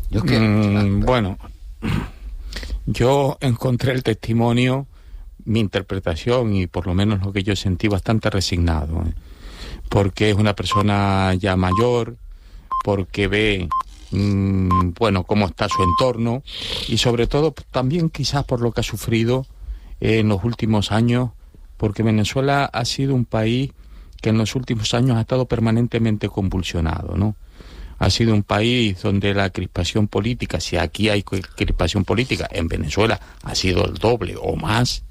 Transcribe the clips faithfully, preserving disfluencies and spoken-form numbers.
Yo que, mm, bueno, yo encontré el testimonio, mi interpretación y por lo menos lo que yo sentí bastante resignado, ¿eh? Porque es una persona ya mayor, porque ve, mmm, bueno, cómo está su entorno y sobre todo también quizás por lo que ha sufrido eh, en los últimos años, porque Venezuela ha sido un país que en los últimos años ha estado permanentemente convulsionado, ¿no? Ha sido un país donde la crispación política, si aquí hay crispación política, en Venezuela ha sido el doble o más.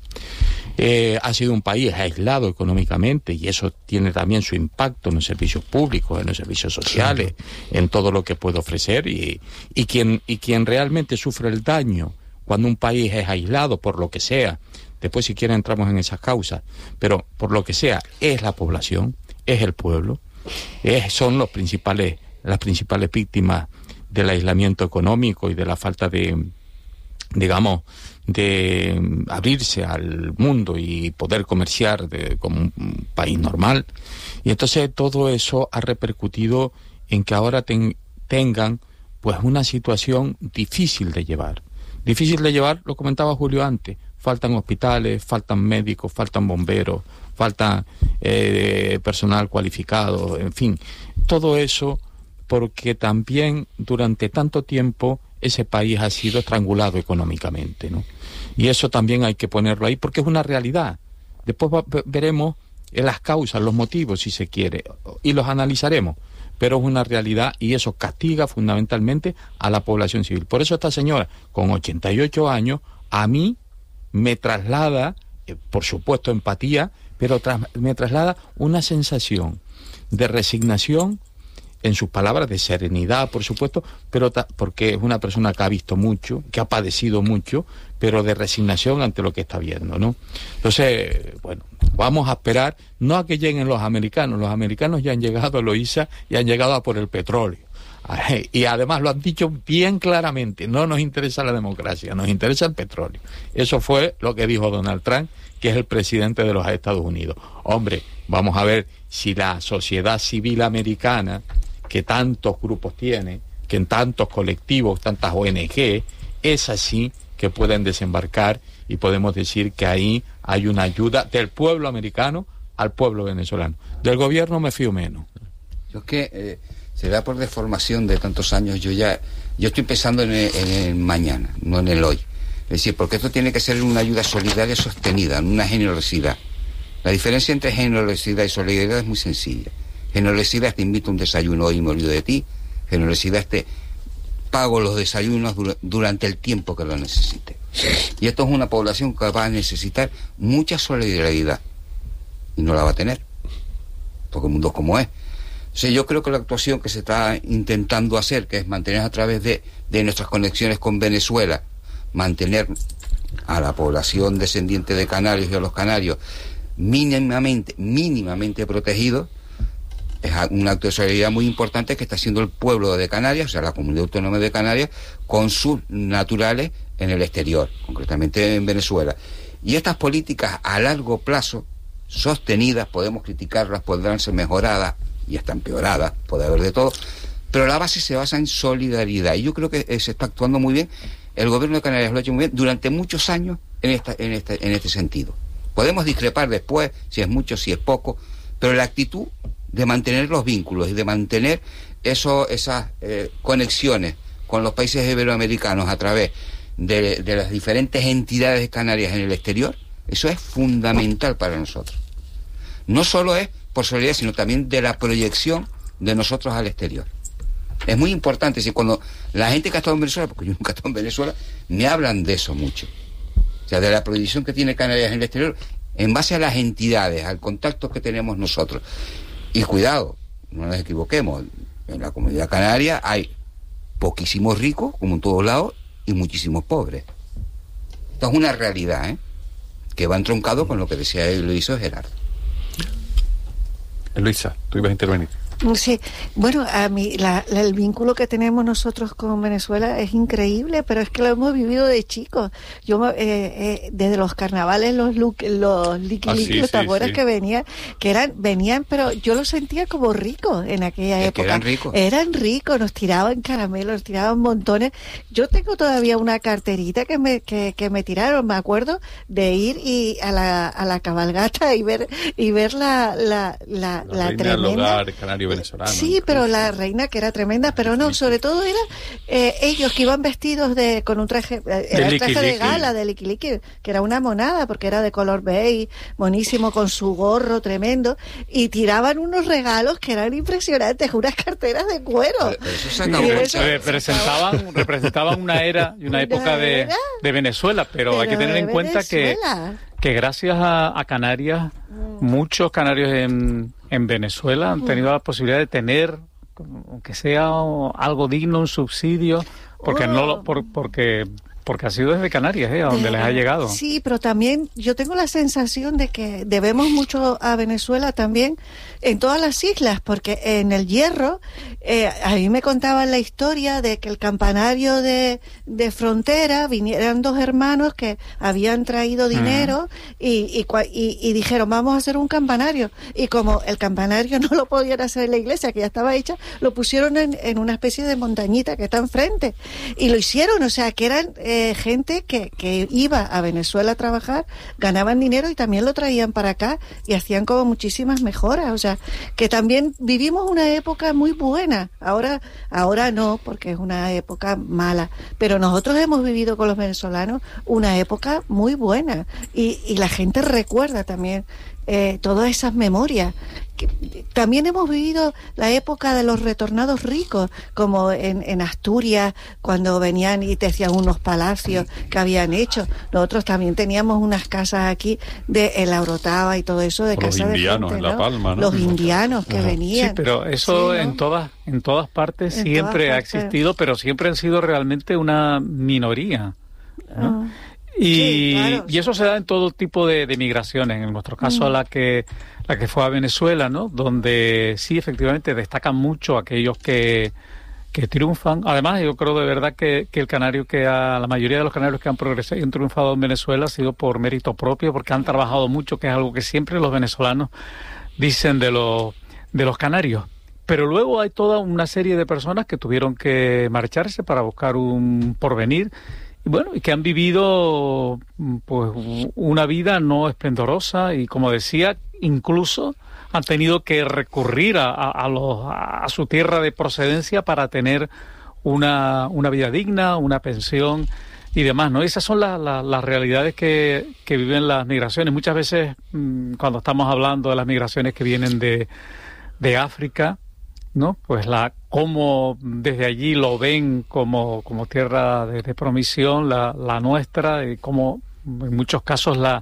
Eh, ha sido un país aislado económicamente y eso tiene también su impacto en los servicios públicos, en los servicios sociales, en todo lo que puede ofrecer y, y, quien, y quien realmente sufre el daño cuando un país es aislado por lo que sea, después si quieren entramos en esas causas, pero por lo que sea, es la población, es el pueblo, es, son los principales, las principales víctimas del aislamiento económico y de la falta de, digamos, de abrirse al mundo y poder comerciar de, como un país normal. Y entonces todo eso ha repercutido en que ahora ten, tengan pues una situación difícil de llevar. Difícil de llevar, lo comentaba Julio antes, faltan hospitales, faltan médicos, faltan bomberos, falta eh, personal cualificado, en fin, todo eso porque también durante tanto tiempo ese país ha sido estrangulado económicamente, ¿no? Y eso también hay que ponerlo ahí porque es una realidad. Después va, veremos las causas, los motivos, si se quiere, y los analizaremos, pero es una realidad y eso castiga fundamentalmente a la población civil. Por eso esta señora, con ochenta y ocho años, a mí me traslada, eh, por supuesto, empatía, pero tras, me traslada una sensación de resignación, en sus palabras, de serenidad, por supuesto, pero ta, porque es una persona que ha visto mucho, que ha padecido mucho, pero de resignación ante lo que está viendo, ¿no? Entonces, bueno, vamos a esperar, no a que lleguen los americanos, los americanos ya han llegado a Loíza y han llegado a por el petróleo. Y además lo han dicho bien claramente, no nos interesa la democracia, nos interesa el petróleo. Eso fue lo que dijo Donald Trump, que es el presidente de los Estados Unidos. Hombre, vamos a ver si la sociedad civil americana, que tantos grupos tiene, que en tantos colectivos, tantas O N G, es así que pueden desembarcar y podemos decir que ahí hay una ayuda del pueblo americano al pueblo venezolano. Del gobierno me fío menos. Yo es que eh, será por deformación de tantos años, yo ya, yo estoy pensando en el, en el mañana, no en el hoy. Es decir, porque esto tiene que ser una ayuda solidaria sostenida, una generosidad. La diferencia entre generosidad y solidaridad es muy sencilla. Generosidad es te invito a un desayuno hoy y me olvido de ti. Generosidad es te pago los desayunos dura, durante el tiempo que lo necesite. Y esto es una población que va a necesitar mucha solidaridad. Y no la va a tener. Porque el mundo es como es. O sea, yo creo que la actuación que se está intentando hacer, que es mantener a través de, de nuestras conexiones con Venezuela, mantener a la población descendiente de canarios y a los canarios mínimamente, mínimamente protegidos, es un acto de solidaridad muy importante que está haciendo el pueblo de Canarias, o sea, la comunidad autónoma de Canarias, con sus naturales en el exterior, concretamente en Venezuela. Y estas políticas a largo plazo, sostenidas, podemos criticarlas, podrán ser mejoradas y hasta empeoradas, puede haber de todo, pero la base se basa en solidaridad. Y yo creo que se está actuando muy bien. El gobierno de Canarias lo ha hecho muy bien durante muchos años en, esta, en, este, en este sentido. Podemos discrepar después, si es mucho, si es poco, pero la actitud de mantener los vínculos y de mantener eso, esas eh, conexiones con los países iberoamericanos a través de, de las diferentes entidades de Canarias en el exterior, eso es fundamental para nosotros. No solo es por solidaridad, sino también de la proyección de nosotros al exterior. Es muy importante, si cuando la gente que ha estado en Venezuela, porque yo nunca he estado en Venezuela, me hablan de eso mucho. O sea, de la proyección que tiene Canarias en el exterior, en base a las entidades, al contacto que tenemos nosotros. Y cuidado, no nos equivoquemos, en la comunidad canaria hay poquísimos ricos, como en todos lados, y muchísimos pobres. Esto es una realidad, ¿eh? Que va entroncado con lo que decía Luisa Gerardo. Luisa, tú ibas a intervenir. Sí, bueno, a mí la, la, el vínculo que tenemos nosotros con Venezuela es increíble, pero es que lo hemos vivido de chicos. Yo eh, eh, desde los carnavales, los los liqui, ah, liqui, sí, los tambores sí, sí. que venían, que eran venían, pero yo los sentía como ricos en aquella es época. Que eran ricos. Eran ricos, nos tiraban caramelos, nos tiraban montones. Yo tengo todavía una carterita que me que, que me tiraron, me acuerdo de ir y a la a la cabalgata y ver y ver la la la, la, la tremenda venezolano. Sí, pero la reina que era tremenda, pero no, sobre todo era eh, ellos que iban vestidos de con un traje, eh, era el traje de gala de liqui liqui, que era una monada porque era de color beige, monísimo con su gorro tremendo y tiraban unos regalos que eran impresionantes, unas carteras de cuero. Pero, eso se acabó. Eso representaban representaban una era y una época de, de Venezuela, pero, pero hay que tener en cuenta que que gracias a, a Canarias, mm. muchos canarios en, en Venezuela han tenido mm. la posibilidad de tener, aunque sea algo digno, un subsidio, porque oh. no lo, por, porque porque ha sido desde Canarias, ¿eh? A donde eh, les ha llegado. Sí, pero también yo tengo la sensación de que debemos mucho a Venezuela también en todas las islas, porque en el Hierro, eh, a mí me contaban la historia de que el campanario de, de frontera, vinieron dos hermanos que habían traído dinero uh-huh. y, y, y, y dijeron, vamos a hacer un campanario. Y como el campanario no lo podían hacer en la iglesia, que ya estaba hecha, lo pusieron en, en una especie de montañita que está enfrente. Y lo hicieron, o sea, que eran... Eh, gente que, que iba a Venezuela a trabajar, ganaban dinero y también lo traían para acá y hacían como muchísimas mejoras, o sea, que también vivimos una época muy buena, ahora ahora no, porque es una época mala, pero nosotros hemos vivido con los venezolanos una época muy buena y, y la gente recuerda también eh, todas esas memorias. También hemos vivido la época de los retornados ricos, como en, en Asturias, cuando venían y te hacían unos palacios que habían hecho. Nosotros también teníamos unas casas aquí de El Orotava y todo eso, de Por casa los indianos de gente, en ¿no? La Palma, ¿no? Los indianos que Ajá. venían. Sí, pero eso sí, ¿no? en todas en todas partes en siempre todas partes. ha existido, pero siempre han sido realmente una minoría, ¿no? Uh. Y, sí, claro, y eso sí. se da en todo tipo de, de migraciones. En nuestro caso, mm. la que la que fue a Venezuela, ¿no? Donde sí, efectivamente, destacan mucho aquellos que, que triunfan. Además, yo creo de verdad que, que el canario que ha, la mayoría de los canarios que han progresado y han triunfado en Venezuela ha sido por mérito propio, porque han trabajado mucho, que es algo que siempre los venezolanos dicen de los, de los canarios. Pero luego hay toda una serie de personas que tuvieron que marcharse para buscar un porvenir. Y bueno, y que han vivido pues una vida no esplendorosa y, como decía, incluso han tenido que recurrir a, a, a, los, a su tierra de procedencia para tener una, una vida digna, una pensión y demás, ¿no? Esas son la, la, las realidades que, que viven las migraciones. Muchas veces, mmm, cuando estamos hablando de las migraciones que vienen de, de África, ¿no? Pues la cómo desde allí lo ven como, como tierra de, de promisión, la, la nuestra, y cómo en muchos casos la,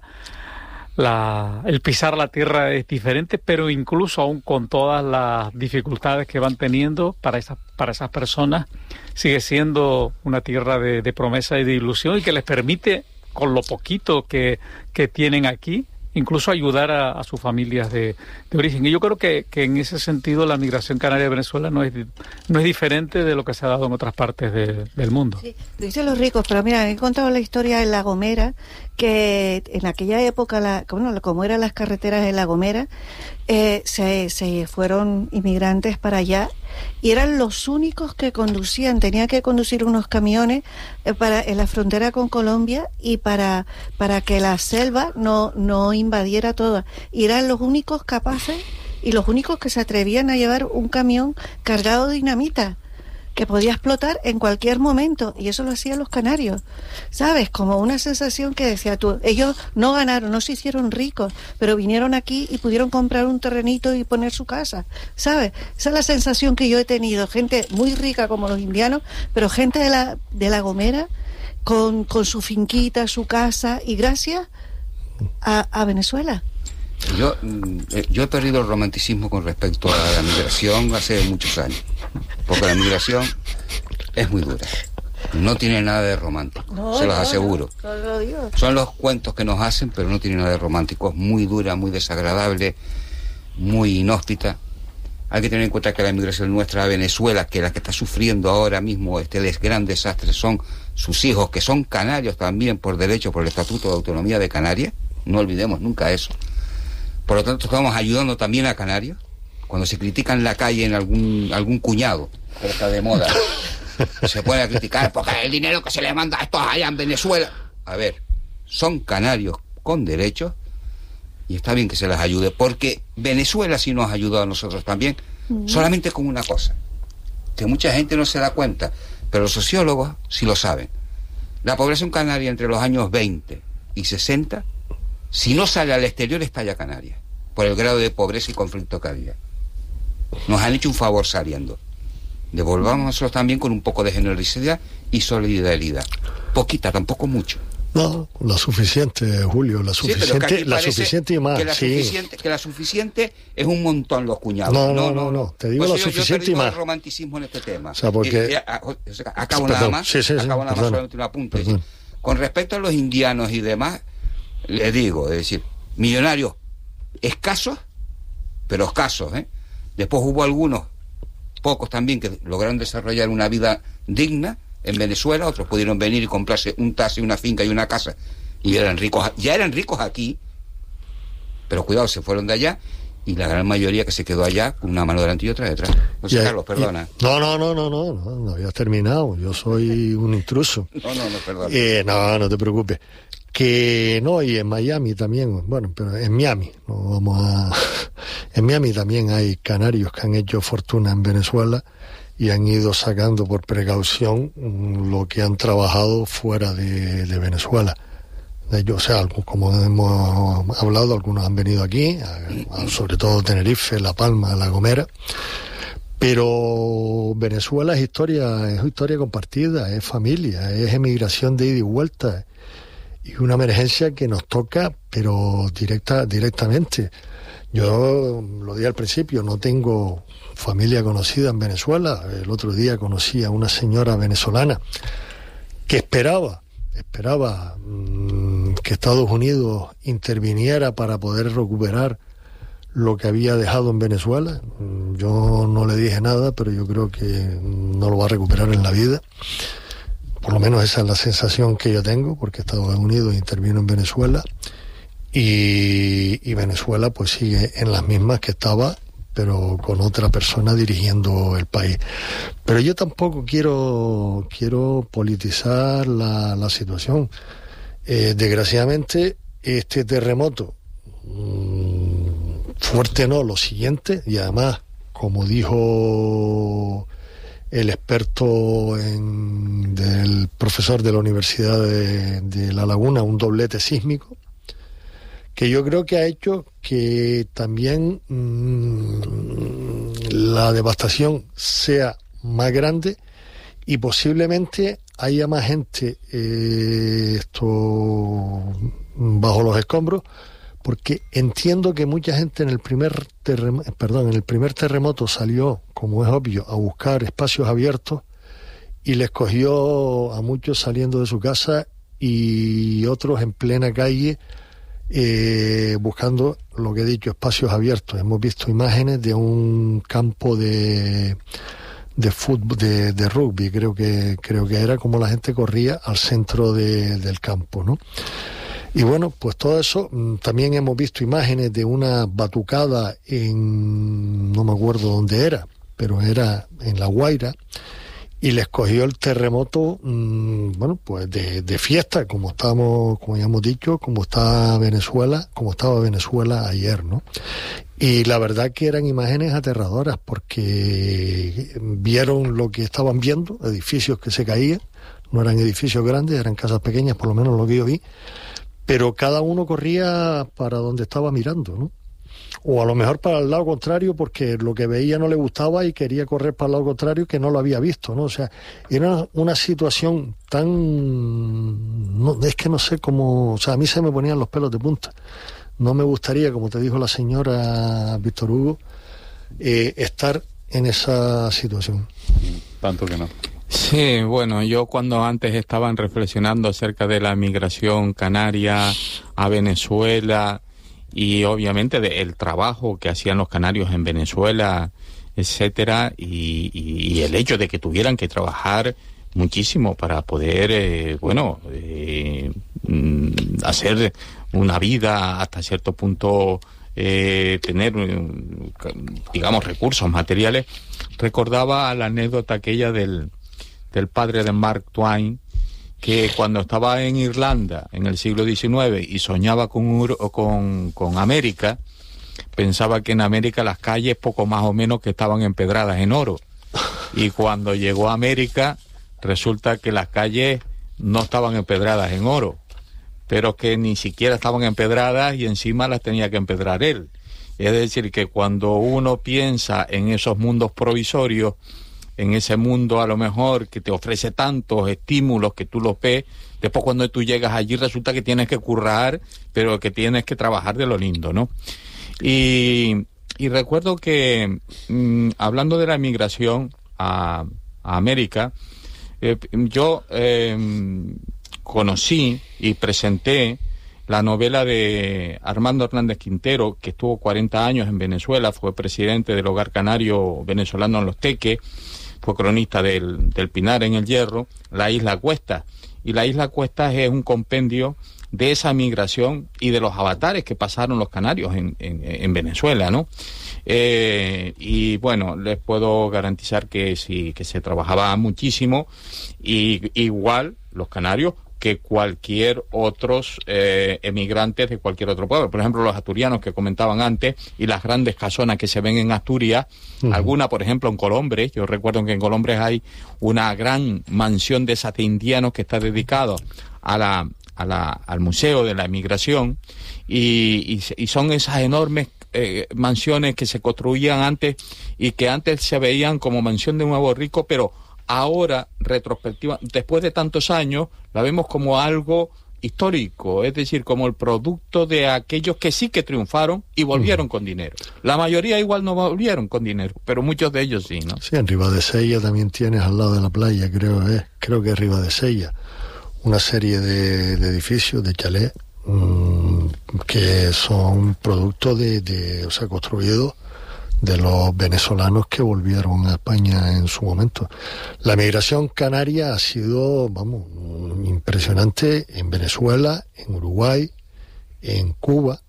la el pisar la tierra es diferente, pero incluso aún con todas las dificultades que van teniendo para esas, para esas personas, sigue siendo una tierra de, de promesa y de ilusión, y que les permite, con lo poquito que, que tienen aquí, incluso ayudar a, a sus familias de, de origen. Y yo creo que, que en ese sentido la migración canaria de Venezuela no es no es diferente de lo que se ha dado en otras partes de, del mundo. Sí, lo dicen los ricos, pero mira, he contado la historia de La Gomera, que en aquella época, la, bueno, como eran las carreteras de La Gomera, eh, se, se fueron inmigrantes para allá y eran los únicos que conducían, tenían que conducir unos camiones eh, para en la frontera con Colombia y para para que la selva no no invadiera toda, y eran los únicos capaces y los únicos que se atrevían a llevar un camión cargado de dinamita que podía explotar en cualquier momento, y eso lo hacían los canarios, ¿sabes? Como una sensación que decía tú, ellos no ganaron, no se hicieron ricos, pero vinieron aquí y pudieron comprar un terrenito y poner su casa, ¿sabes? Esa es la sensación que yo he tenido, gente muy rica como los indianos, pero gente de la, de La Gomera con, con su finquita, su casa, y gracias a, a Venezuela. Yo, yo he perdido el romanticismo con respecto a la migración hace muchos años, porque la migración es muy dura, no tiene nada de romántico, no, se los no, aseguro. No, no lo digo. Son los cuentos que nos hacen, pero no tiene nada de romántico, es muy dura, muy desagradable, muy inhóspita. Hay que tener en cuenta que la migración nuestra a Venezuela, que la que está sufriendo ahora mismo este gran desastre, son sus hijos, que son canarios también por derecho, por el Estatuto de Autonomía de Canarias. No olvidemos nunca eso. Por lo tanto, estamos ayudando también a Canarias. Cuando se critica en la calle en algún algún cuñado, que está de moda, se puede criticar porque el dinero que se le manda a estos allá en Venezuela. A ver, son canarios con derechos y está bien que se les ayude, porque Venezuela sí nos ha ayudado a nosotros también, uh-huh. solamente con una cosa, que mucha gente no se da cuenta, pero los sociólogos sí lo saben. La población canaria entre los años veinte y sesenta, si no sale al exterior, está ya Canarias, por el grado de pobreza y conflicto que había. Nos han hecho un favor saliendo. Devolvamos nosotros también con un poco de generosidad y solidaridad. Poquita, tampoco mucho. No, la suficiente, Julio, la suficiente, sí, la suficiente y más. Que la, sí. suficiente, que la suficiente es un montón los cuñados. No, no, no, no, no. te digo pues la yo, suficiente yo y más. El romanticismo en este tema. O sea, porque... Eh, eh, acabo Perdón, nada más, sí, sí, sí, acabo nada más solamente un apunte. Decir, con respecto a los indianos y demás, les digo, es decir, millonarios escasos, pero escasos, ¿eh? Después hubo algunos, pocos también, que lograron desarrollar una vida digna en Venezuela, otros pudieron venir y comprarse un taxi, una finca y una casa, y eran ricos, ya eran ricos aquí, pero cuidado, se fueron de allá, y la gran mayoría que se quedó allá con una mano delante y otra detrás. No sé, Carlos, perdona. No, no, no, no, no, no, no habías terminado, yo soy un intruso. No, no, no, perdón. Eh, no, no te preocupes. Que no, y en Miami también, bueno, pero en Miami, no vamos a... En Miami también hay canarios que han hecho fortuna en Venezuela y han ido sacando por precaución lo que han trabajado fuera de, de Venezuela. De ellos, o sea, como hemos hablado, algunos han venido aquí, a, a, sobre todo Tenerife, La Palma, La Gomera, pero Venezuela es historia, es historia compartida, es familia, es emigración de ida y vuelta, y una emergencia que nos toca, pero directa, directamente. Yo lo dije al principio, no tengo familia conocida en Venezuela. El otro día conocí a una señora venezolana que esperaba, esperaba mmm, que Estados Unidos interviniera para poder recuperar lo que había dejado en Venezuela. Yo no le dije nada, pero yo creo que no lo va a recuperar en la vida. Por lo menos esa es la sensación que yo tengo, porque Estados Unidos intervino en Venezuela y, y Venezuela pues sigue en las mismas que estaba, pero con otra persona dirigiendo el país. Pero yo tampoco quiero, quiero politizar la, la situación. Eh, desgraciadamente, este terremoto, mmm, fuerte no, lo siguiente, y además, como dijo el experto en, del profesor de la Universidad de, de La Laguna, un doblete sísmico, que yo creo que ha hecho que también mmm, la devastación sea más grande y posiblemente haya más gente eh, esto bajo los escombros, porque entiendo que mucha gente en el primer terremoto, perdón, en el primer terremoto salió, como es obvio, a buscar espacios abiertos y les cogió a muchos saliendo de su casa y otros en plena calle eh, buscando, lo que he dicho, espacios abiertos. Hemos visto imágenes de un campo de de fútbol, de, de rugby, creo que creo que era como la gente corría al centro de, del campo, ¿no? Y bueno, pues todo eso, también hemos visto imágenes de una batucada en, no me acuerdo dónde era, pero era en La Guaira, y les cogió el terremoto, mmm, bueno, pues de, de fiesta, como estamos, como ya hemos dicho, como está Venezuela, como estaba Venezuela ayer, ¿no? Y la verdad que eran imágenes aterradoras, porque vieron lo que estaban viendo, edificios que se caían, no eran edificios grandes, eran casas pequeñas, por lo menos lo que yo vi, pero cada uno corría para donde estaba mirando, ¿no? O a lo mejor para el lado contrario, porque lo que veía no le gustaba y quería correr para el lado contrario, que no lo había visto, ¿no? O sea, era una situación tan... No, es que no sé cómo... O sea, a mí se me ponían los pelos de punta. No me gustaría, como te dijo la señora Víctor Hugo, eh, estar en esa situación. Tanto que no. Sí, bueno, yo cuando antes estaban reflexionando acerca de la migración canaria a Venezuela y obviamente del trabajo que hacían los canarios en Venezuela, etcétera, y, y, y el hecho de que tuvieran que trabajar muchísimo para poder, eh, bueno, eh, hacer una vida hasta cierto punto, eh, tener, digamos, recursos materiales. Recordaba la anécdota aquella del, del padre de Mark Twain, que cuando estaba en Irlanda en el siglo diecinueve y soñaba con, con, con América, pensaba que en América las calles poco más o menos que estaban empedradas en oro. Y cuando llegó a América, resulta que las calles no estaban empedradas en oro, pero que ni siquiera estaban empedradas y encima las tenía que empedrar él. Es decir, que cuando uno piensa en esos mundos provisorios, en ese mundo a lo mejor que te ofrece tantos estímulos que tú los ves, después cuando tú llegas allí resulta que tienes que currar, pero que tienes que trabajar de lo lindo, ¿no? Y, y recuerdo que, mmm, hablando de la emigración a, a América, eh, yo eh, conocí y presenté la novela de Armando Hernández Quintero, que estuvo cuarenta años en Venezuela, fue presidente del Hogar Canario Venezolano en Los Teques, fue cronista del, del Pinar en el Hierro, La Isla Cuesta. Y La Isla Cuesta es un compendio de esa migración y de los avatares que pasaron los canarios en, en, en Venezuela, ¿no? Eh, y bueno, les puedo garantizar que sí, que se trabajaba muchísimo, y igual los canarios que cualquier otros eh, emigrantes de cualquier otro pueblo. Por ejemplo, los asturianos que comentaban antes, y las grandes casonas que se ven en Asturias, uh-huh. alguna, por ejemplo, en Colombres. Yo recuerdo que en Colombres hay una gran mansión de esas de indianos que está dedicado a la, a la, al Museo de la Emigración, y, y, y son esas enormes eh, mansiones que se construían antes y que antes se veían como mansión de un nuevo rico, pero ahora, retrospectiva, después de tantos años, la vemos como algo histórico, es decir, como el producto de aquellos que sí que triunfaron y volvieron uh-huh. con dinero. La mayoría igual no volvieron con dinero, pero muchos de ellos sí, ¿no? Sí, en Ribadesella también tienes, al lado de la playa, creo, eh, creo que es Ribadesella, una serie de, de edificios, de chalés, mmm, que son producto de, de, o sea, construidos de los venezolanos que volvieron a España en su momento. La migración canaria ha sido, vamos, impresionante en Venezuela, en Uruguay, en Cuba.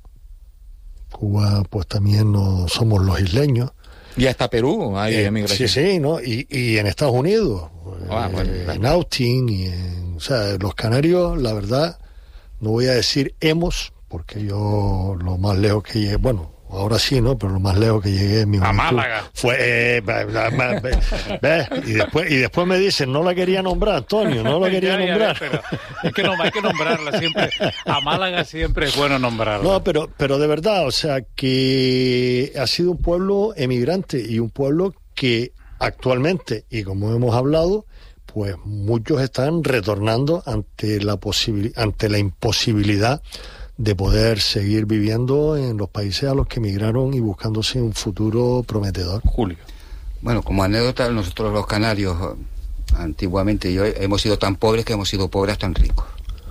Cuba, pues también no somos los isleños. Y hasta Perú hay eh, emigración. Sí, sí, ¿no? Y, y en Estados Unidos, ah, eh, bueno, en claro. Austin, y en, o sea, los canarios, la verdad, no voy a decir hemos, porque yo lo más lejos que llegué, bueno, ahora sí, ¿no? Pero lo más lejos que llegué en mi a juventud Málaga fue eh, ¿ves? y después y después me dicen, no la quería nombrar, Antonio, no la quería ya, ya, nombrar. Pero es que no hay que nombrarla siempre. A Málaga siempre es bueno nombrarla. No, pero pero de verdad, o sea, que ha sido un pueblo emigrante y un pueblo que actualmente, y como hemos hablado, pues muchos están retornando ante la posibil- ante la imposibilidad de poder seguir viviendo en los países a los que emigraron y buscándose un futuro prometedor. Julio. Bueno, como anécdota, nosotros los canarios, antiguamente yo, hemos sido tan pobres que hemos sido pobres tan ricos.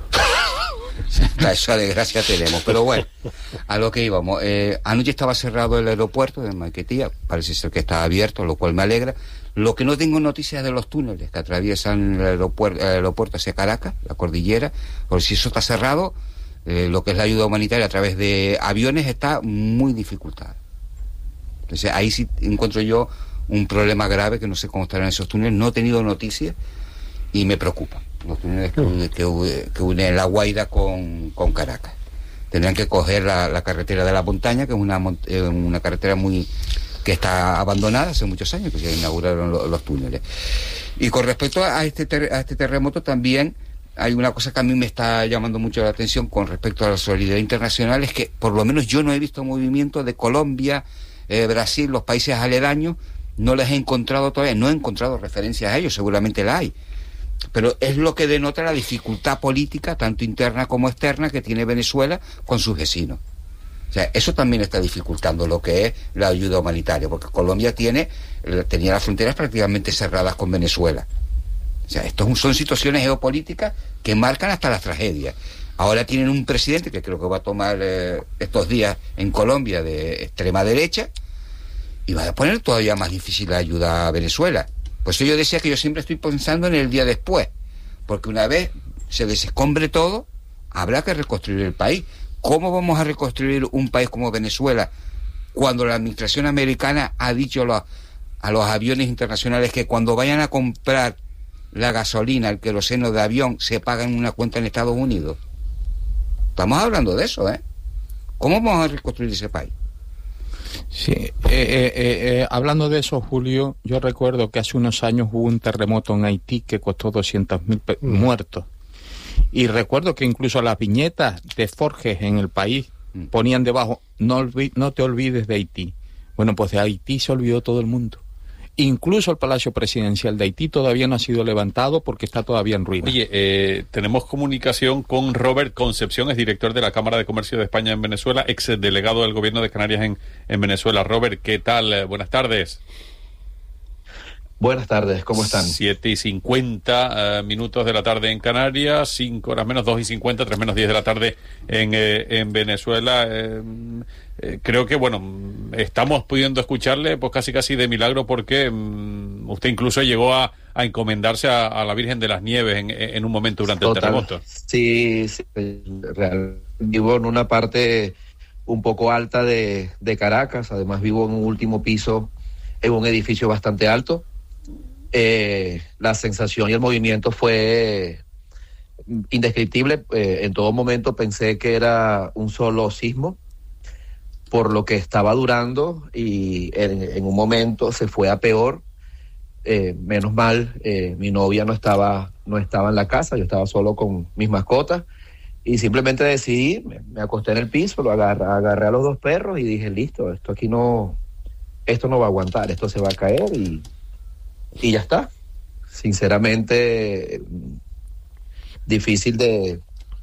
Esa desgracia tenemos, pero bueno, a lo que íbamos. Eh, anoche estaba cerrado el aeropuerto de Maiquetía, parece ser que está abierto, lo cual me alegra. Lo que no tengo noticias de los túneles que atraviesan el aeropuerto, el aeropuerto hacia Caracas, la cordillera, porque si eso está cerrado, Eh, lo que es la ayuda humanitaria a través de aviones está muy dificultada. Entonces ahí sí encuentro yo un problema grave, que no sé cómo estarán esos túneles. No he tenido noticias y me preocupa los túneles que, que, que unen La Guaira con, con Caracas. Tendrían que coger la, la carretera de la montaña, que es una, una carretera muy que está abandonada hace muchos años, que se inauguraron los, los túneles. Y con respecto a este, ter, a este terremoto también hay una cosa que a mí me está llamando mucho la atención con respecto a la solidaridad internacional, es que por lo menos yo no he visto movimiento de Colombia, eh, Brasil, los países aledaños, no les he encontrado todavía, no he encontrado referencias a ellos, seguramente la hay, pero es lo que denota la dificultad política, tanto interna como externa, que tiene Venezuela con sus vecinos. O sea, eso también está dificultando lo que es la ayuda humanitaria, porque Colombia tiene tenía las fronteras prácticamente cerradas con Venezuela. O sea, esto son situaciones geopolíticas que marcan hasta las tragedias. Ahora tienen un presidente que creo que va a tomar eh, estos días en Colombia de extrema derecha, y va a poner todavía más difícil la ayuda a Venezuela. Por eso yo decía que yo siempre estoy pensando en el día después, porque una vez se desescombre todo, habrá que reconstruir el país. ¿Cómo vamos a reconstruir un país como Venezuela cuando la administración americana ha dicho a los, a los aviones internacionales que cuando vayan a comprar la gasolina, el queroseno de avión, se paga en una cuenta en Estados Unidos? Estamos hablando de eso, ¿eh? ¿Cómo vamos a reconstruir ese país? Sí, eh, eh, eh, hablando de eso, Julio, yo recuerdo que hace unos años hubo un terremoto en Haití que costó doscientos mil pe- mm. muertos. Y recuerdo que incluso las viñetas de Forges en el país mm. ponían debajo, no, olvi- no te olvides de Haití. Bueno, pues de Haití se olvidó todo el mundo. Incluso el Palacio Presidencial de Haití todavía no ha sido levantado porque está todavía en ruinas. Oye, eh, tenemos comunicación con Robert Concepción, es director de la Cámara de Comercio de España en Venezuela, ex delegado del Gobierno de Canarias en, en Venezuela. Robert, ¿qué tal? Eh, buenas tardes. Buenas tardes, ¿cómo están? Siete y cincuenta uh, minutos de la tarde en Canarias, cinco horas menos, dos y cincuenta, tres menos diez de la tarde en, eh, en Venezuela. Eh, eh, creo que, bueno, estamos pudiendo escucharle pues casi casi de milagro porque um, usted incluso llegó a, a encomendarse a, a la Virgen de las Nieves en, en un momento durante Total. el terremoto. Sí, sí, real. Vivo en una parte un poco alta de, de Caracas, además vivo en un último piso, en un edificio bastante alto. Eh, la sensación y el movimiento fue indescriptible. Eh, en todo momento pensé que era un solo sismo por lo que estaba durando y en, en un momento se fue a peor. Eh, menos mal, eh, mi novia no estaba, no estaba en la casa, yo estaba solo con mis mascotas y simplemente decidí, me, me acosté en el piso, lo agarré, agarré a los dos perros y dije, listo, esto aquí no, esto no va a aguantar, esto se va a caer y Y ya está. Sinceramente, difícil de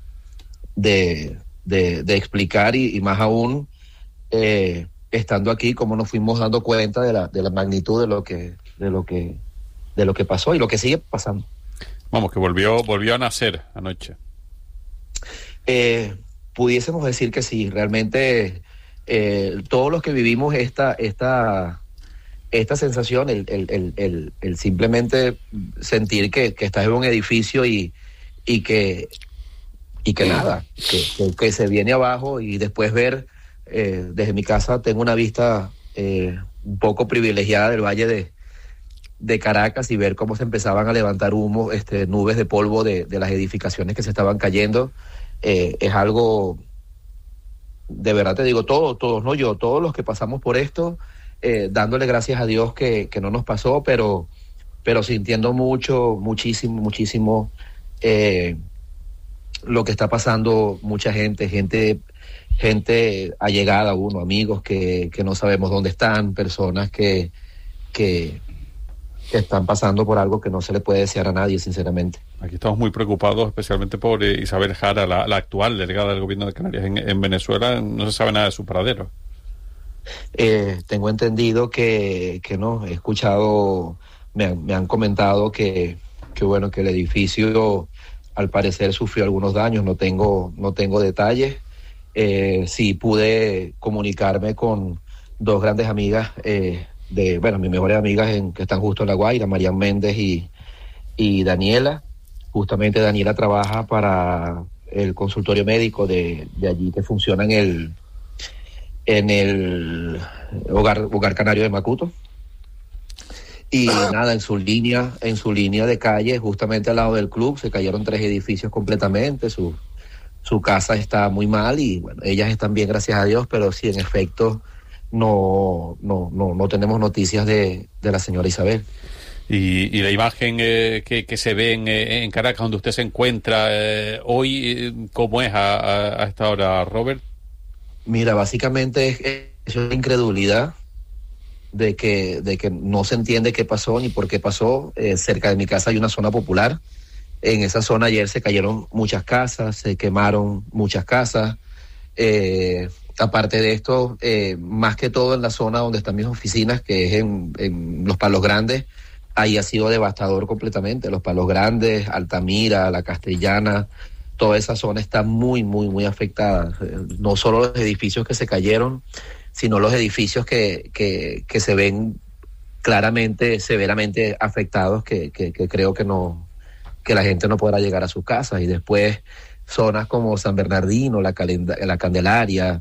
de, de, de explicar y, y más aún eh, estando aquí, como nos fuimos dando cuenta de la, de la magnitud de lo que de lo que de lo que pasó y lo que sigue pasando. Vamos, que volvió volvió a nacer anoche. Eh, pudiésemos decir que sí, realmente eh, todos los que vivimos esta esta esta sensación, el, el, el, el, el simplemente sentir que, que estás en un edificio y, y que y que nada, que, que, que se viene abajo y después ver, eh, desde mi casa tengo una vista eh, un poco privilegiada del Valle de, de Caracas y ver cómo se empezaban a levantar humo, este, nubes de polvo de, de las edificaciones que se estaban cayendo, eh, es algo, de verdad te digo, todos, todos, no yo, todos los que pasamos por esto, Eh, dándole gracias a Dios que, que no nos pasó, pero, pero sintiendo mucho, muchísimo, muchísimo eh, lo que está pasando mucha gente, gente, gente allegada a uno, amigos que, que no sabemos dónde están, personas que, que, que están pasando por algo que no se le puede desear a nadie, sinceramente. Aquí estamos muy preocupados, especialmente por eh, Isabel Jara, la, la actual delegada del Gobierno de Canarias en, en Venezuela. No se sabe nada de su paradero. Eh, tengo entendido que, que no, he escuchado, me han, me han comentado que, que bueno, que el edificio al parecer sufrió algunos daños, no tengo, no tengo detalles. Eh, sí pude comunicarme con dos grandes amigas, eh, de, bueno, mis mejores amigas en, que están justo en La Guaira, Marian Méndez y, y Daniela. Justamente Daniela trabaja para el consultorio médico de, de allí que funciona en el en el hogar, hogar canario de Macuto y nada, en su línea en su línea de calle, justamente al lado del club, se cayeron tres edificios completamente, su, su casa está muy mal y bueno, ellas están bien, gracias a Dios, pero sí, en efecto no no no, no tenemos noticias de, de la señora Isabel. Y, y la imagen eh, que, que se ve en, en Caracas, donde usted se encuentra eh, hoy, ¿cómo es a, a, a esta hora, Robert? Mira, básicamente es, es una incredulidad de que, de que no se entiende qué pasó ni por qué pasó. Eh, cerca de mi casa hay una zona popular. En esa zona ayer se cayeron muchas casas, se quemaron muchas casas. Eh, aparte de esto, eh, más que todo en la zona donde están mis oficinas, que es en, en Los Palos Grandes, ahí ha sido devastador completamente. Los Palos Grandes, Altamira, La Castellana, toda esa zona está muy, muy, muy afectada. No solo los edificios que se cayeron, sino los edificios que, que, que se ven claramente, severamente afectados, que, que, que creo que no, que la gente no podrá llegar a sus casas. Y después zonas como San Bernardino, la, Calenda, la Candelaria,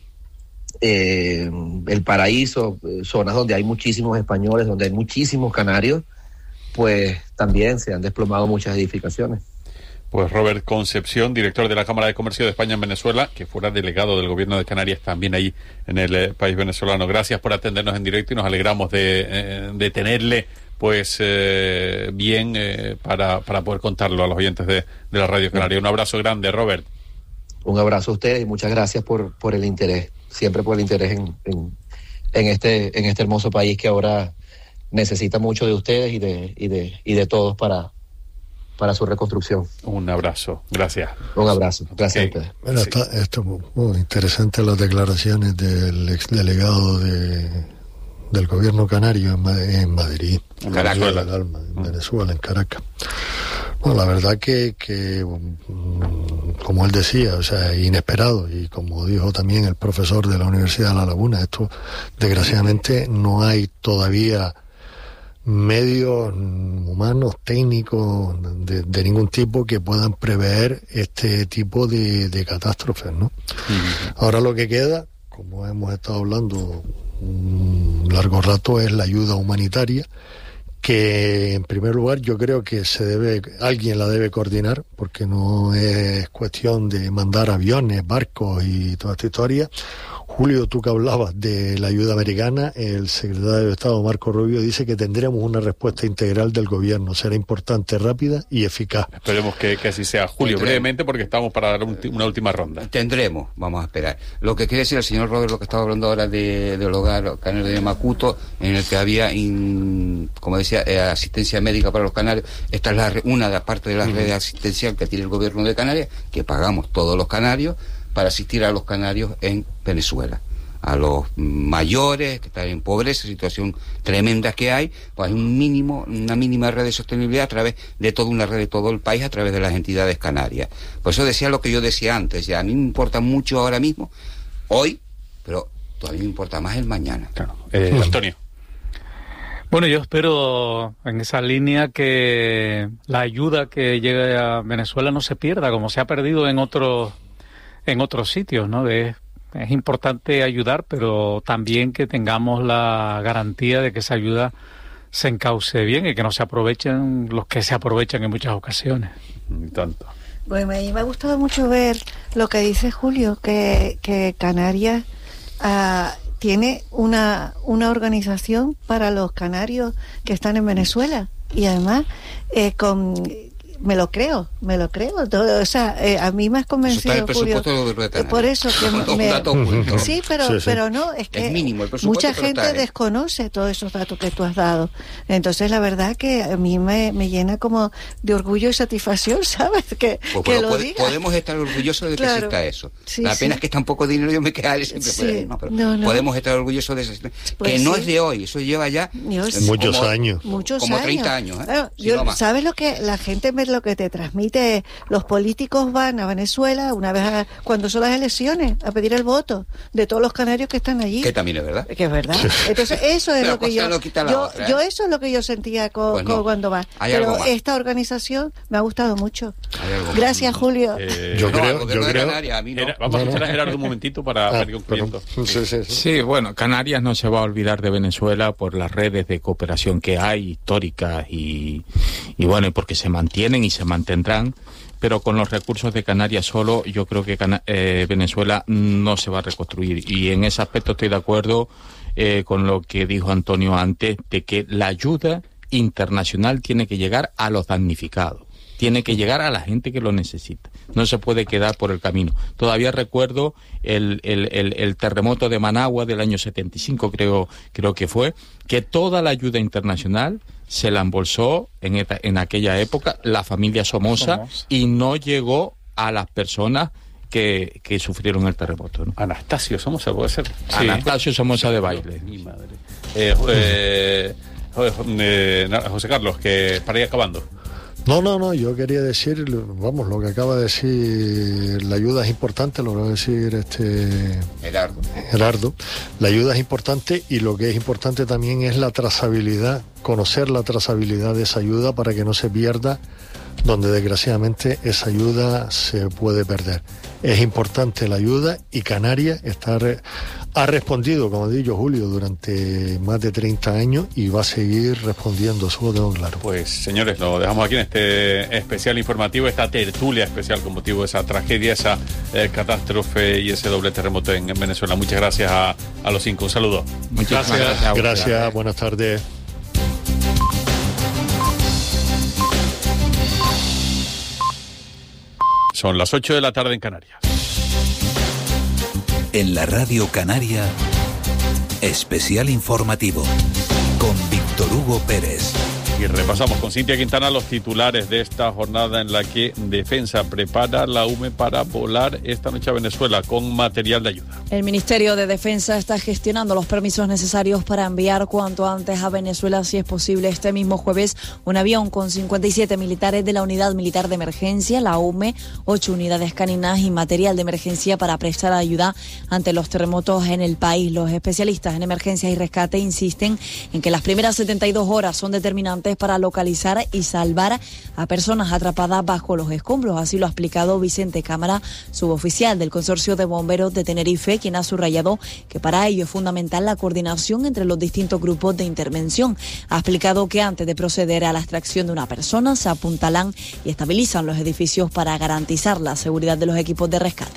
eh, el Paraíso, zonas donde hay muchísimos españoles, donde hay muchísimos canarios, pues también se han desplomado muchas edificaciones. Pues Robert Concepción, director de la Cámara de Comercio de España en Venezuela, que fuera delegado del gobierno de Canarias también ahí en el eh, país venezolano. Gracias por atendernos en directo y nos alegramos de, eh, de tenerle pues eh, bien eh, para, para poder contarlo a los oyentes de, de la Radio Canaria. Un abrazo grande, Robert. Un abrazo a ustedes y muchas gracias por, por el interés, siempre por el interés en, en, en, este, en este hermoso país que ahora necesita mucho de ustedes y de, y de, y de todos para... para su reconstrucción. Un abrazo, gracias. Un abrazo, gracias okay. a ustedes. Bueno, sí. está, esto muy interesante las declaraciones del exdelegado de, del gobierno canario en, en Madrid, en Venezuela, del Alma, en mm. Venezuela, en Caracas. Bueno, la verdad que, que como él decía, o sea, inesperado, y como dijo también el profesor de la Universidad de La Laguna, esto desgraciadamente no hay todavía medios humanos, técnicos, de, de ningún tipo que puedan prever este tipo de, de catástrofes, ¿no? Uh-huh. Ahora lo que queda, como hemos estado hablando un largo rato, es la ayuda humanitaria, que en primer lugar yo creo que se debe, alguien la debe coordinar, porque no es cuestión de mandar aviones, barcos y toda esta historia. Julio, tú que hablabas de la ayuda americana, el secretario de Estado, Marco Rubio, dice que tendremos una respuesta integral del gobierno. Será importante, rápida y eficaz. Esperemos que, que así sea. Julio, tendremos. brevemente, porque estamos para dar un, una última ronda. Tendremos, vamos a esperar. Lo que quiere decir el señor Robert, lo que estaba hablando ahora de, del hogar canario de Macuto, en el que había, in, como decía, eh, asistencia médica para los canarios. Esta es la, una de las partes de la uh-huh. red asistencial que tiene el gobierno de Canarias, que pagamos todos los canarios, para asistir a los canarios en Venezuela, a los mayores que están en pobreza, situación tremenda que hay, pues hay un mínimo, una mínima red de sostenibilidad a través de toda una red de todo el país, a través de las entidades canarias. Por eso decía lo que yo decía antes, ya a mí me importa mucho ahora mismo, hoy, pero todavía me importa más el mañana. Claro. Eh, Antonio. Bueno, yo espero en esa línea que la ayuda que llegue a Venezuela no se pierda, como se ha perdido en otros en otros sitios, ¿no? De, es importante ayudar, pero también que tengamos la garantía de que esa ayuda se encauce bien y que no se aprovechen los que se aprovechan en muchas ocasiones. Ni tanto. Bueno, a mí me ha gustado mucho ver lo que dice Julio, que, que Canarias uh, tiene una, una organización para los canarios que están en Venezuela, y además eh, con... Me lo creo, me lo creo. Todo, o sea, eh, a mí me has convencido, eso Julio. De por eso que me, me sí, pero sí, sí. pero no, es que es mínimo, mucha gente está, ¿eh? desconoce todos esos datos que tú has dado. Entonces, la verdad que a mí me, me llena como de orgullo y satisfacción, ¿sabes? Que, pues, que lo pod- digas. Podemos estar orgullosos de que claro. exista eso. Sí, la pena sí. es que es tan poco dinero, yo me quedaré siempre sí. por ahí, no, pero no, no. podemos estar orgullosos de eso. Pues que no sí. es de hoy, eso lleva ya Dios. muchos como, años. Muchos como años. treinta años. ¿eh? Claro, si yo, no ¿sabes lo que la gente ve, lo que te transmite? Los políticos van a Venezuela una vez a, cuando son las elecciones a pedir el voto de todos los canarios que están allí. Que también es verdad. Que es verdad. Entonces eso es pero lo que yo, yo, otra, ¿eh? yo eso es lo que yo sentía con, pues no. con cuando va. Pero esta organización me ha gustado mucho. Gracias, Julio. Eh, yo no, creo, yo creo. Canaria, a mí no. Era, vamos no, a escuchar no. a Gerardo un momentito para ah, ir concluyendo. Pero, sí, sí, sí. sí, bueno, Canarias no se va a olvidar de Venezuela por las redes de cooperación que hay, históricas, y, y bueno, porque se mantienen y se mantendrán. Pero con los recursos de Canarias solo, yo creo que Cana- eh, Venezuela no se va a reconstruir. Y en ese aspecto estoy de acuerdo eh, con lo que dijo Antonio antes, de que la ayuda internacional tiene que llegar a los damnificados. Tiene que llegar a la gente que lo necesita. No se puede quedar por el camino. Todavía recuerdo el, el, el, el terremoto de Managua del año setenta y cinco, creo, creo que fue, que toda la ayuda internacional se la embolsó en, eta, en aquella época la familia Somoza, Somoza y no llegó a las personas que, que sufrieron el terremoto, ¿no? Anastasio Somoza, ¿puede ser? Sí. Anastasio Somoza de Baile. Mi madre. Eh, eh, eh, José Carlos, que para ir acabando. No, no, no, yo quería decir, vamos, lo que acaba de decir, la ayuda es importante, lo que va a decir este Gerardo. Gerardo, la ayuda es importante y lo que es importante también es la trazabilidad, conocer la trazabilidad de esa ayuda para que no se pierda donde desgraciadamente esa ayuda se puede perder. Es importante la ayuda y Canarias está re, ha respondido, como ha dicho Julio, durante más de treinta años y va a seguir respondiendo, eso lo tengo claro. Pues señores, lo dejamos aquí en este especial informativo, esta tertulia especial con motivo de esa tragedia, esa eh, catástrofe y ese doble terremoto en, en Venezuela. Muchas gracias a, a los cinco, un saludo. Muchas gracias. Gracias, gracias, buenas tardes. Son las ocho de la tarde en Canarias. En la Radio Canaria, especial informativo con Víctor Hugo Pérez. Y repasamos con Cintia Quintana los titulares de esta jornada en la que Defensa prepara la U M E para volar esta noche a Venezuela con material de ayuda. El Ministerio de Defensa está gestionando los permisos necesarios para enviar cuanto antes a Venezuela, si es posible, este mismo jueves, un avión con cincuenta y siete militares de la Unidad Militar de Emergencia, la U M E, ocho unidades caninas y material de emergencia para prestar ayuda ante los terremotos en el país. Los especialistas en emergencias y rescate insisten en que las primeras setenta y dos horas son determinantes para localizar y salvar a personas atrapadas bajo los escombros. Así lo ha explicado Vicente Cámara, suboficial del Consorcio de Bomberos de Tenerife, quien ha subrayado que para ello es fundamental la coordinación entre los distintos grupos de intervención. Ha explicado que antes de proceder a la extracción de una persona se apuntalan y estabilizan los edificios para garantizar la seguridad de los equipos de rescate.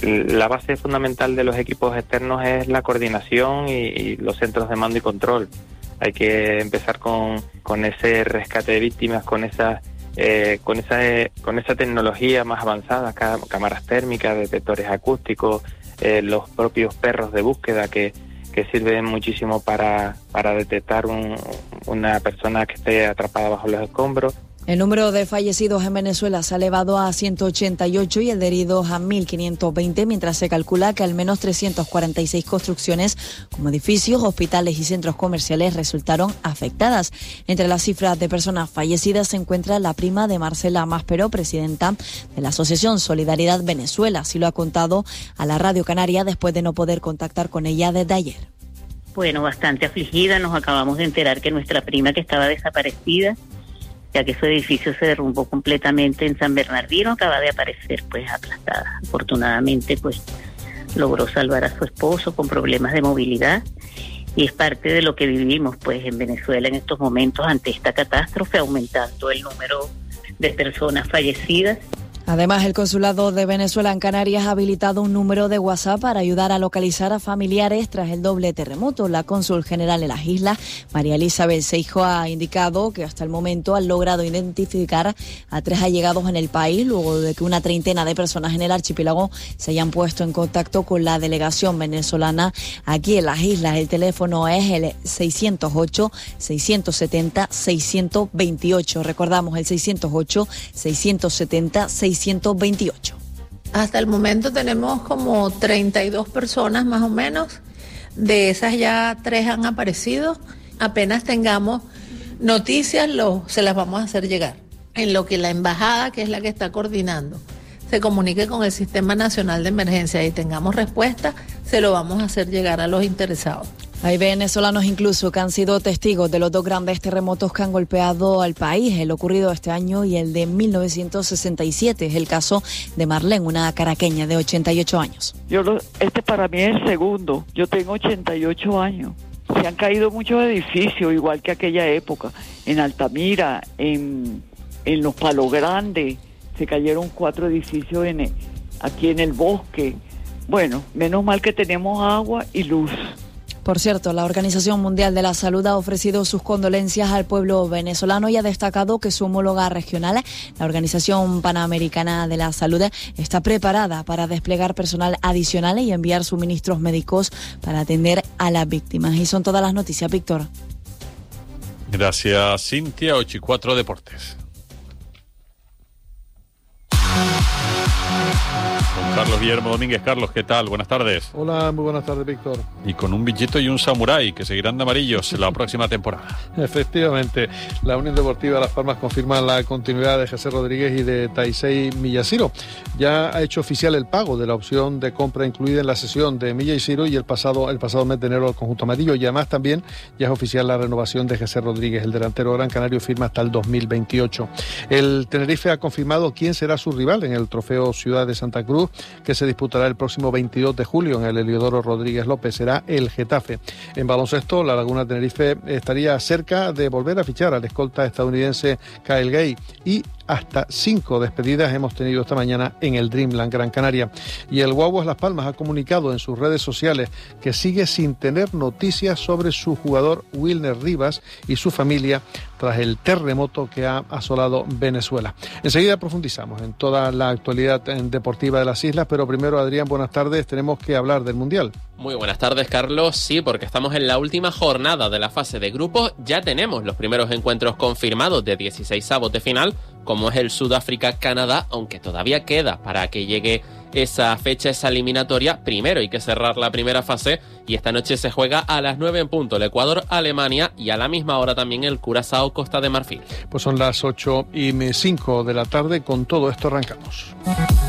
La base fundamental de los equipos externos es la coordinación y, y los centros de mando y control. Hay que empezar con, con ese rescate de víctimas, con esa, eh, con esa, eh, con esa tecnología más avanzada, cámaras térmicas, detectores acústicos, eh, los propios perros de búsqueda que, que sirven muchísimo para, para detectar un, una persona que esté atrapada bajo los escombros. El número de fallecidos en Venezuela se ha elevado a ciento ochenta y ocho y el de heridos a mil quinientos veinte, mientras se calcula que al menos trescientas cuarenta y seis construcciones, como edificios, hospitales y centros comerciales, resultaron afectadas. Entre las cifras de personas fallecidas se encuentra la prima de Marcela Máspero, presidenta de la Asociación Solidaridad Venezuela. Así lo ha contado a la Radio Canaria después de no poder contactar con ella desde ayer. Bueno, bastante afligida. Nos acabamos de enterar que nuestra prima, que estaba desaparecida, ya que su edificio se derrumbó completamente en San Bernardino, acaba de aparecer pues aplastada. Afortunadamente pues logró salvar a su esposo con problemas de movilidad y es parte de lo que vivimos pues en Venezuela en estos momentos ante esta catástrofe, aumentando el número de personas fallecidas. Además, el Consulado de Venezuela en Canarias ha habilitado un número de WhatsApp para ayudar a localizar a familiares tras el doble terremoto. La cónsul general de las islas, María Elizabeth Seijo, ha indicado que hasta el momento han logrado identificar a tres allegados en el país, luego de que una treintena de personas en el archipiélago se hayan puesto en contacto con la delegación venezolana aquí en las islas. El teléfono es el seiscientos ocho, seiscientos setenta, seiscientos veintiocho. Recordamos el seiscientos ocho, seiscientos setenta, seiscientos veintiocho. Hasta el momento tenemos como treinta y dos personas más o menos. De esas ya tres han aparecido. Apenas tengamos noticias, lo, se las vamos a hacer llegar. En lo que la embajada, que es la que está coordinando, se comunique con el Sistema Nacional de Emergencia y tengamos respuesta, se lo vamos a hacer llegar a los interesados. Hay venezolanos incluso que han sido testigos de los dos grandes terremotos que han golpeado al país, el ocurrido este año y el de mil novecientos sesenta y siete. Es el caso de Marlene, una caraqueña de ochenta y ocho años. Yo lo, este para mí es el segundo. Yo tengo ochenta y ocho años. Se han caído muchos edificios, igual que aquella época. En Altamira, en, en Los Palos Grandes, se cayeron cuatro edificios en, aquí en el bosque. Bueno, menos mal que tenemos agua y luz. Por cierto, la Organización Mundial de la Salud ha ofrecido sus condolencias al pueblo venezolano y ha destacado que su homóloga regional, la Organización Panamericana de la Salud, está preparada para desplegar personal adicional y enviar suministros médicos para atender a las víctimas. Y son todas las noticias, Víctor. Gracias, Cintia. ocho y cuatro Deportes. Carlos Guillermo Domínguez. Carlos, ¿qué tal? Buenas tardes. Hola, muy buenas tardes, Víctor. Y con un billete y un samurái que seguirán de amarillos la próxima temporada. Efectivamente, la Unión Deportiva Las Palmas confirma la continuidad de José Rodríguez y de Taisei Miyashiro. Ya ha hecho oficial el pago de la opción de compra incluida en la sesión de Miyashiro y el pasado, el pasado mes de enero al conjunto amarillo. Y además también ya es oficial la renovación de José Rodríguez. El delantero gran canario firma hasta el dos mil veintiocho. El Tenerife ha confirmado quién será su rival en el Trofeo Ciudad de Santa Cruz, que se disputará el próximo veintidós de julio en el Heliodoro Rodríguez López. Será el Getafe. En baloncesto, la Laguna Tenerife estaría cerca de volver a fichar al escolta estadounidense Kyle Gay, y hasta cinco despedidas hemos tenido esta mañana en el Dreamland Gran Canaria. Y el Guaguas Las Palmas ha comunicado en sus redes sociales que sigue sin tener noticias sobre su jugador Wilner Rivas y su familia tras el terremoto que ha asolado Venezuela. Enseguida profundizamos en toda la actualidad deportiva de las islas, pero primero, Adrián, buenas tardes, tenemos que hablar del Mundial. Muy buenas tardes, Carlos. Sí, porque estamos en la última jornada de la fase de grupos. Ya tenemos los primeros encuentros confirmados de dieciseisavos de final, como es el Sudáfrica-Canadá, aunque todavía queda para que llegue esa fecha, esa eliminatoria. Primero hay que cerrar la primera fase y esta noche se juega a las nueve en punto el Ecuador-Alemania y a la misma hora también el Curazao-Costa de Marfil. Pues son las ocho y cinco de la tarde, con todo esto arrancamos.